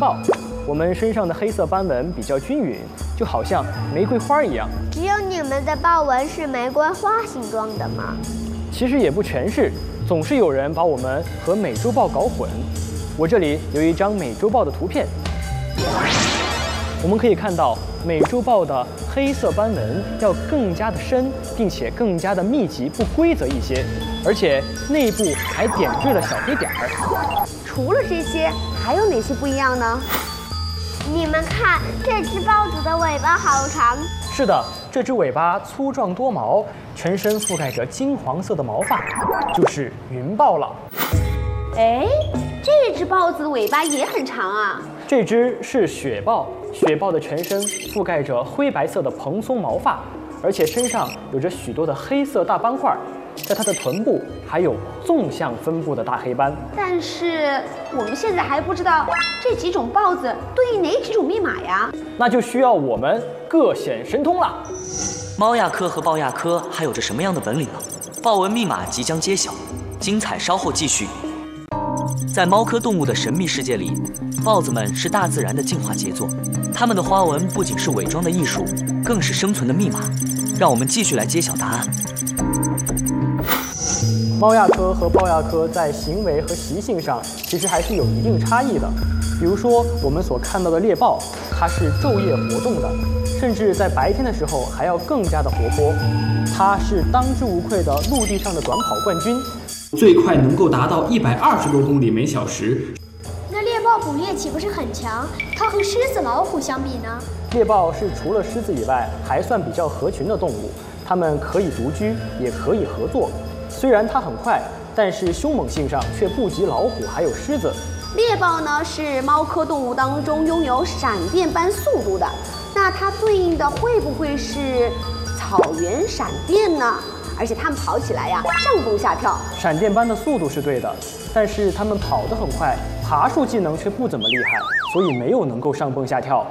豹。我们身上的黑色斑纹比较均匀，就好像玫瑰花一样。 只有你们的豹纹是玫瑰花形状的吗？ 其实也不全是，总是有人把我们和美洲豹搞混。我这里有一张美洲豹的图片，我们可以看到美洲豹的黑色斑纹要更加的深，并且更加的密集不规则一些，而且内部还点缀了小黑点儿。 除了这些，还有哪些不一样呢？ 你们看，这只豹子的尾巴好长。 是的，这只尾巴粗壮多毛，全身覆盖着金黄色的毛发，就是云豹了。 哎，这只豹子的尾巴也很长啊。 这只是雪豹，雪豹的全身覆盖着灰白色的蓬松毛发，而且身上有着许多的黑色大斑块，在它的臀部还有纵向分布的大黑斑。 但是我们现在还不知道这几种豹子对应哪几种密码呀？ 那就需要我们各显神通了。 猫亚科和豹亚科还有着什么样的本领呢？豹纹密码即将揭晓，精彩稍后继续。在猫科动物的神秘世界里，豹子们是大自然的进化杰作，它们的花纹不仅是伪装的艺术，更是生存的密码。让我们继续来揭晓答案。 猫亚科和豹亚科在行为和习性上其实还是有一定差异的。比如说，我们所看到的猎豹，它是昼夜活动的，甚至在白天的时候还要更加的活泼。它是当之无愧的陆地上的短跑冠军， 最快能够达到120多公里每小时。 那猎豹捕猎岂不是很强？它和狮子、老虎相比呢？ 猎豹是除了狮子以外还算比较合群的动物，它们可以独居，也可以合作。虽然它很快，但是凶猛性上却不及老虎还有狮子。 猎豹呢是猫科动物当中拥有闪电般速度的，那它对应的会不会是草原闪电呢？而且它们跑起来呀，上蹦下跳。 闪电般的速度是对的，但是它们跑得很快，爬树技能却不怎么厉害，所以没有能够上蹦下跳。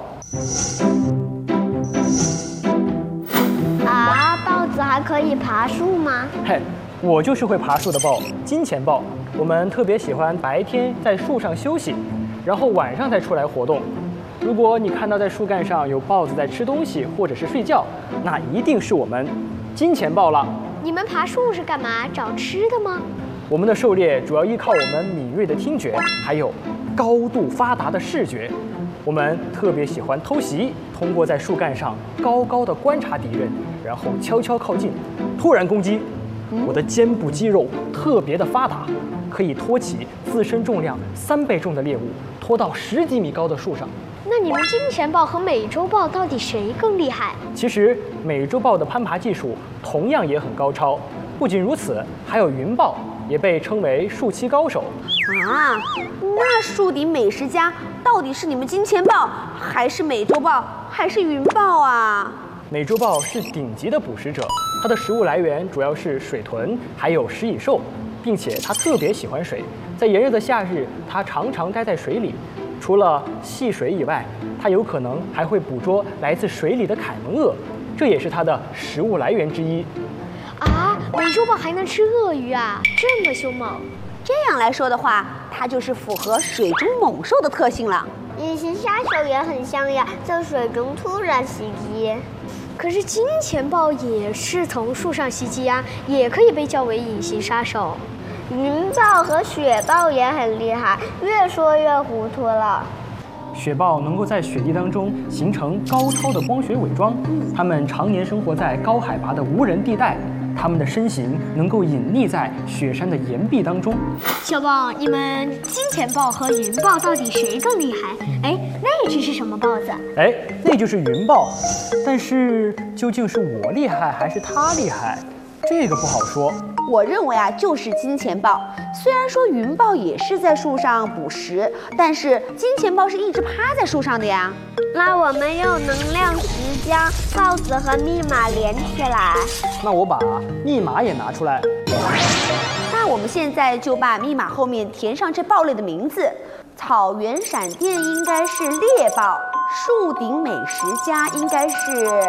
啊，豹子还可以爬树吗？ 嘿，我就是会爬树的豹，金钱豹。我们特别喜欢白天在树上休息，然后晚上再出来活动。如果你看到在树干上有豹子在吃东西或者是睡觉，那一定是我们金钱豹了。 你们爬树是干嘛？找吃的吗？ 我们的狩猎主要依靠我们敏锐的听觉，还有高度发达的视觉。我们特别喜欢偷袭，通过在树干上高高的观察敌人，然后悄悄靠近，突然攻击。我的肩部肌肉特别的发达，可以托起自身重量3倍重的猎物，拖到10几米高的树上。 那你们金钱豹和美洲豹到底谁更厉害？ 其实美洲豹的攀爬技术同样也很高超。不仅如此，还有云豹也被称为树栖高手。 啊，那树顶美食家到底是你们金钱豹，还是美洲豹，还是云豹啊？ 美洲豹是顶级的捕食者，它的食物来源主要是水豚，还有食蚁兽，并且它特别喜欢水。在炎热的夏日，它常常待在水里。除了戏水以外，它有可能还会捕捉来自水里的凯门鳄，这也是它的食物来源之一。 啊，美洲豹还能吃鳄鱼啊，这么凶猛！ 这样来说的话，它就是符合水中猛兽的特性了。 隐形杀手也很像呀，在水中突然袭击。 可是金钱豹也是从树上袭击啊，也可以被叫为隐形杀手。 云豹和雪豹也很厉害，越说越糊涂了。 雪豹能够在雪地当中形成高超的光学伪装，它们常年生活在高海拔的无人地带，它们的身形能够隐匿在雪山的岩壁当中。 小豹，你们金钱豹和云豹到底谁更厉害？哎，那只是什么豹子？ 哎，那就是云豹。但是究竟是我厉害还是它厉害，这个不好说。 我认为啊，就是金钱豹。虽然说云豹也是在树上捕食，但是金钱豹是一直趴在树上的呀。 那我们用能量石将豹子和密码连起来。 那我把密码也拿出来。 那我们现在就把密码后面填上这豹类的名字。草原闪电应该是猎豹，树顶美食家应该是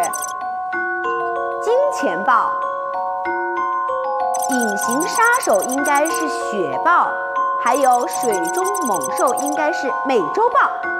金钱豹，隐形杀手应该是雪豹，还有水中猛兽应该是美洲豹。